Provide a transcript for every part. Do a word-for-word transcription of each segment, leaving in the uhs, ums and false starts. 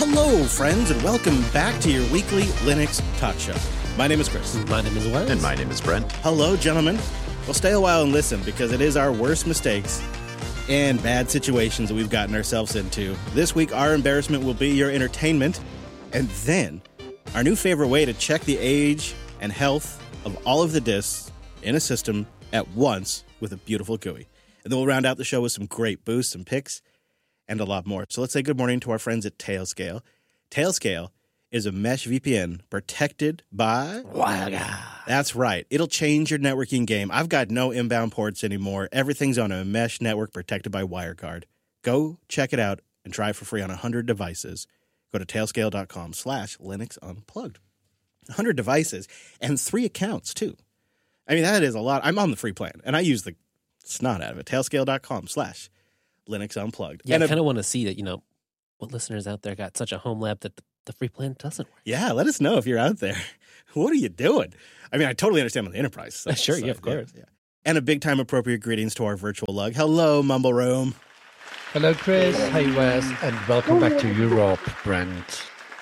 Hello, friends, and welcome back to your weekly Linux Talk Show. My name is Chris. My name is Wes. And my name is Brent. Hello, gentlemen. Well, stay a while and listen, because it is our worst mistakes and bad situations that we've gotten ourselves into. This week, our embarrassment will be your entertainment, and then our new favorite way to check the age and health of all of the disks in a system at once with a beautiful G U I. And then we'll round out the show with some great boosts and picks and a lot more. So let's say good morning to our friends at Tailscale. Tailscale is a mesh V P N protected by WireGuard. That's right. It'll change your networking game. I've got no inbound ports anymore. Everything's on a mesh network protected by WireGuard. Go check it out and try it for free on one hundred devices. Go to tailscale.com slash Linux Unplugged. one hundred devices and three accounts, too. I mean, that is a lot. I'm on the free plan, and I use the snot out of it. Tailscale.com slash Linux Unplugged. Yeah, and I kind of want to see that, you know, what listeners out there got such a home lab that the, the free plan doesn't work. Yeah, let us know if you're out there. What are you doing? I mean, I totally understand on the enterprise side. Sure, yeah, of course. Yeah, yeah. And a big-time appropriate greetings to our virtual lug. Hello, Mumble Room. Hello, Chris. Hey, Wes. And welcome back to Europe, Brent.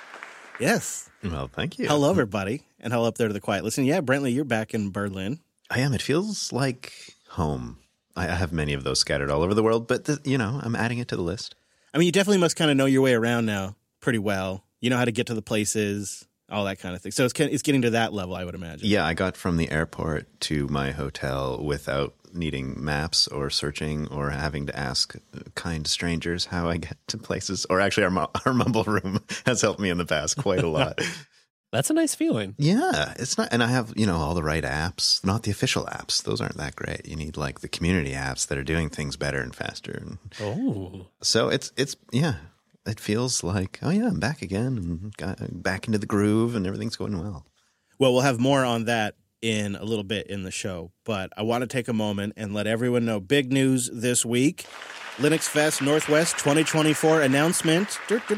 Yes. Well, thank you. Hello, everybody. And hello up there to the quiet listen. Yeah, Brentley, you're back in Berlin. I am. It feels like home. I I have many of those scattered all over the world, but, the, you know, I'm adding it to the list. I mean, you definitely must kind of know your way around now pretty well. You know how to get to the places, all that kind of thing. So it's it's getting to that level, I would imagine. Yeah, I got from the airport to my hotel without needing maps or searching or having to ask kind strangers how I get to places. Or actually, our, our Mumble Room has helped me in the past quite a lot. That's a nice feeling. Yeah, it's not, and I have, you know, all the right apps, not the official apps. Those aren't that great. You need like the community apps that are doing things better and faster. And Oh. so it's, it's, yeah, it feels like, oh yeah, I'm back again and got back into the groove and everything's going well. Well, we'll have more on that in a little bit in the show, but I want to take a moment and let everyone know big news this week. Linux Fest Northwest twenty twenty-four announcement,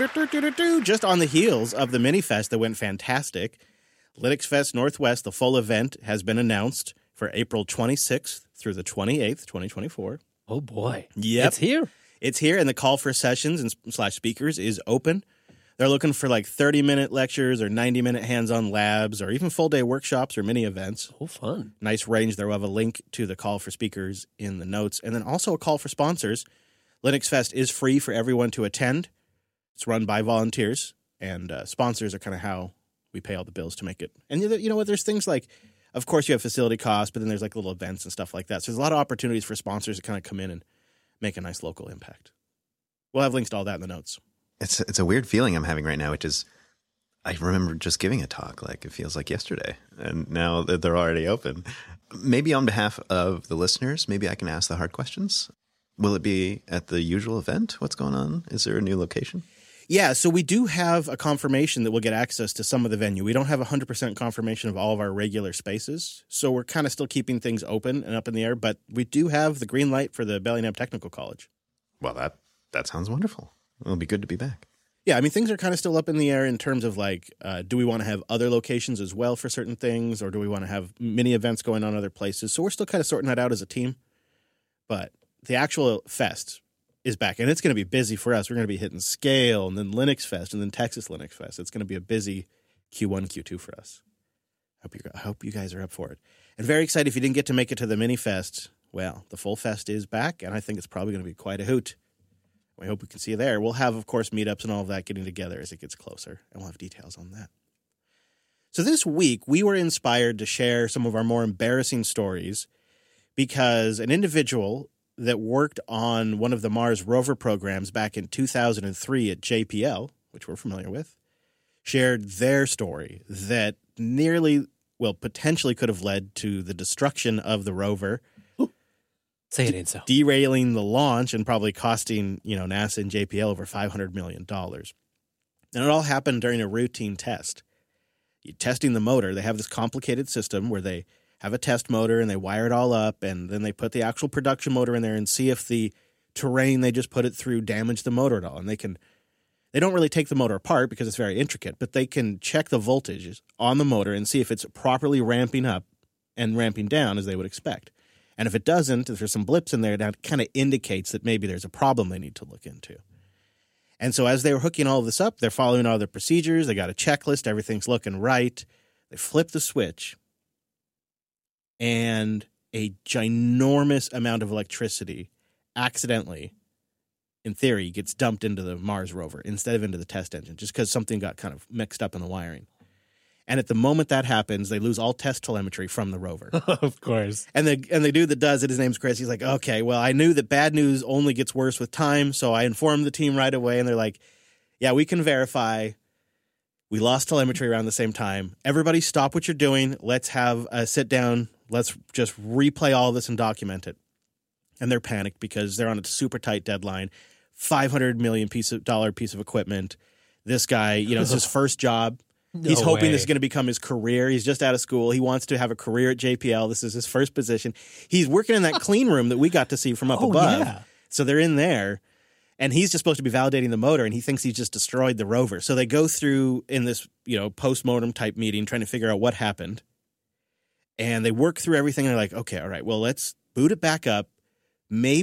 just on the heels of the Mini Fest that went fantastic. Linux Fest Northwest, the full event, has been announced for April twenty-sixth through the twenty-eighth, twenty twenty-four. Oh, boy. Yep. It's here. It's here, and the call for sessions and slash speakers is open. They're looking for like thirty-minute lectures or ninety-minute hands-on labs or even full-day workshops or mini-events. Oh, fun. Nice range there. We'll have a link to the call for speakers in the notes, and then also a call for sponsors. Linux Fest is free for everyone to attend. It's run by volunteers, and uh, sponsors are kind of how we pay all the bills to make it. And you know what? There's things like, of course, you have facility costs, but then there's like little events and stuff like that. So there's a lot of opportunities for sponsors to kind of come in and make a nice local impact. We'll have links to all that in the notes. It's, it's a weird feeling I'm having right now, which is, I remember just giving a talk, like it feels like yesterday, and now that they're already open. Maybe on behalf of the listeners, maybe I can ask the hard questions. Will it be at the usual event? What's going on? Is there a new location? Yeah, so we do have a confirmation that we'll get access to some of the venue. We don't have one hundred percent confirmation of all of our regular spaces, so we're kind of still keeping things open and up in the air, but we do have the green light for the Bellingham Technical College. Well, that, that sounds wonderful. It'll be good to be back. Yeah, I mean, things are kind of still up in the air in terms of like, uh, do we want to have other locations as well for certain things, or do we want to have mini events going on other places? So we're still kind of sorting that out as a team, but the actual fest is back, and it's going to be busy for us. We're going to be hitting Scale, and then Linux Fest, and then Texas Linux Fest. It's going to be a busy Q one, Q two for us. I hope, I hope you guys are up for it. And very excited if you didn't get to make it to the Mini Fest. Well, the full fest is back, and I think it's probably going to be quite a hoot. We hope we can see you there. We'll have, of course, meetups and all of that getting together as it gets closer, and we'll have details on that. So this week, we were inspired to share some of our more embarrassing stories because an individual that worked on one of the Mars rover programs back in two thousand three at J P L, which we're familiar with, shared their story that nearly, well, potentially could have led to the destruction of the rover. Ooh. Say it ain't so. Derailing the launch and probably costing, you know, NASA and J P L over five hundred million dollars. And it all happened during a routine test. You're testing the motor. They have this complicated system where they have a test motor and they wire it all up, and then they put the actual production motor in there and see if the terrain they just put it through damaged the motor at all. And they can, they don't really take the motor apart because it's very intricate, but they can check the voltages on the motor and see if it's properly ramping up and ramping down as they would expect. And if it doesn't, if there's some blips in there, that kind of indicates that maybe there's a problem they need to look into. And so as they were hooking all of this up, they're following all the procedures. They got a checklist. Everything's looking right. They flip the switch, and a ginormous amount of electricity accidentally, in theory, gets dumped into the Mars rover instead of into the test engine, just because something got kind of mixed up in the wiring. And at the moment that happens, they lose all test telemetry from the rover. Of course. And the and the dude that does it, his name's Chris. He's like, okay, well, I knew that bad news only gets worse with time, so I informed the team right away. And they're like, yeah, we can verify. We lost telemetry around the same time. Everybody stop what you're doing. Let's have a sit down. Let's just replay all this and document it. And they're panicked because they're on a super tight deadline. five hundred million dollars piece of equipment. This guy, you know, it's his first job. No He's hoping way. this is going to become his career. He's just out of school. He wants to have a career at J P L. This is his first position. He's working in that clean room that we got to see from up Oh, above. yeah. So they're in there, and he's just supposed to be validating the motor, and he thinks he's just destroyed the rover. So they go through in this, you know, post-mortem type meeting trying to figure out what happened. And they work through everything. And they're like, okay, all right, well, let's boot it back up. Maybe